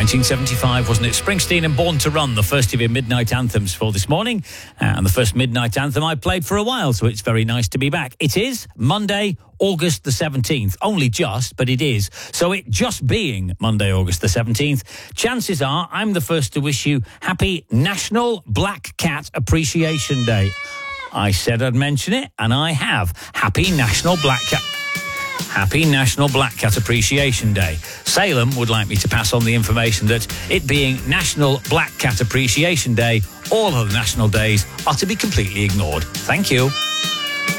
1975, wasn't it? Springsteen and Born to Run, the first of your midnight anthems for this morning. And the first midnight anthem I played for a while, so it's very nice to be back. It is Monday, August the 17th. Only just, but it is. So it just being Monday, August the 17th, chances are I'm the first to wish you happy National Black Cat Appreciation Day. I said I'd mention it, and I have. Happy National Black Cat Appreciation Day. Salem would like me to pass on the information that it being National Black Cat Appreciation Day, all other national days are to be completely ignored. Thank you.